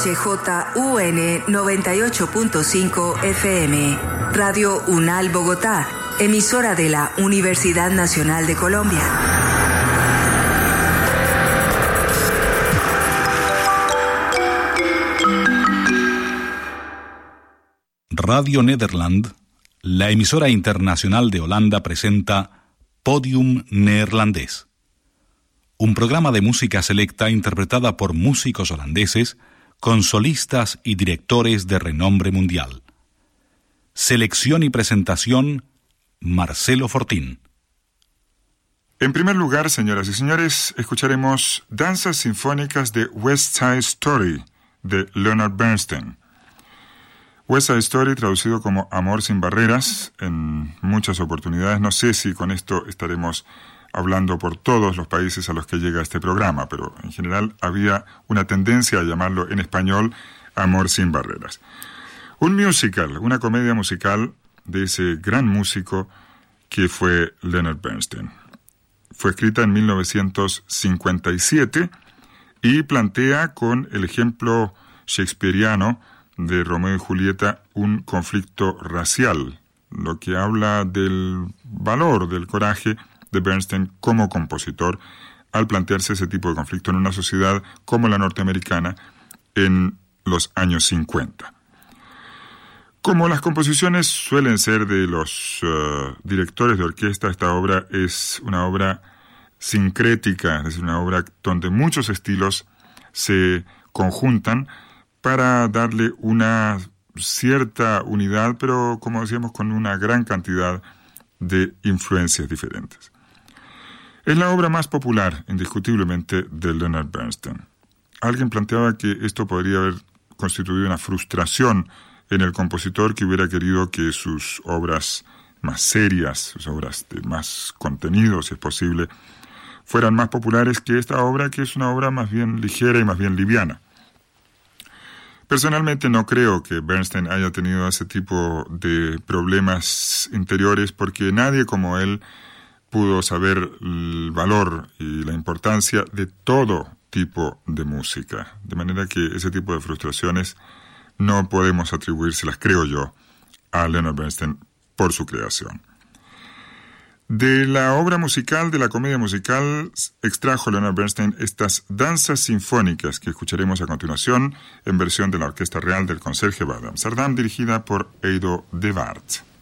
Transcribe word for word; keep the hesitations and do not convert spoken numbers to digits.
H J U N noventa y ocho punto cinco F M, Radio UNAL Bogotá, emisora de la Universidad Nacional de Colombia. Radio Nederland, la emisora internacional de Holanda, presenta Podium Neerlandés, un programa de música selecta interpretada por músicos holandeses con solistas y directores de renombre mundial. Selección y presentación, Marcelo Fortín. En primer lugar, señoras y señores, escucharemos Danzas Sinfónicas de West Side Story, de Leonard Bernstein. West Side Story, traducido como Amor sin barreras, en muchas oportunidades. No sé si con esto estaremos hablando por todos los países a los que llega este programa, pero en general había una tendencia a llamarlo en español Amor sin barreras. Un musical, una comedia musical de ese gran músico que fue Leonard Bernstein. Fue escrita en mil novecientos cincuenta y siete y plantea con el ejemplo shakespeariano de Romeo y Julieta un conflicto racial, lo que habla del valor, del coraje de Bernstein como compositor al plantearse ese tipo de conflicto en una sociedad como la norteamericana en los años cincuenta. Como las composiciones suelen ser de los uh, directores de orquesta, esta obra es una obra sincrética, es decir, una obra donde muchos estilos se conjuntan para darle una cierta unidad, pero como decíamos, con una gran cantidad de influencias diferentes. Es la obra más popular, indiscutiblemente, de Leonard Bernstein. Alguien planteaba que esto podría haber constituido una frustración en el compositor, que hubiera querido que sus obras más serias, sus obras de más contenido, si es posible, fueran más populares que esta obra, que es una obra más bien ligera y más bien liviana. Personalmente no creo que Bernstein haya tenido ese tipo de problemas interiores, porque nadie como él pudo saber el valor y la importancia de todo tipo de música. De manera que ese tipo de frustraciones no podemos atribuírselas, creo yo, a Leonard Bernstein por su creación. De la obra musical, de la comedia musical, extrajo Leonard Bernstein estas danzas sinfónicas que escucharemos a continuación en versión de la Orquesta Real del Conserje de Amsterdam, dirigida por Edo de Waard.